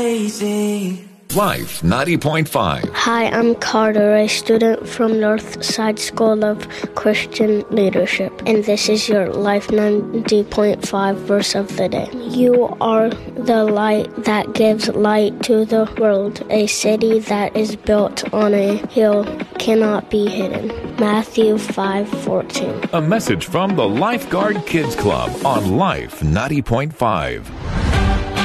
crazy. Life 90.5. Hi, I'm Carter, a student from Northside School of Christian Leadership, and this is your Life 90.5 verse of the day. You are the light that gives light to the world. A city that is built on a hill cannot be hidden. Matthew 5:14. A message from the Lifeguard Kids Club on Life 90.5.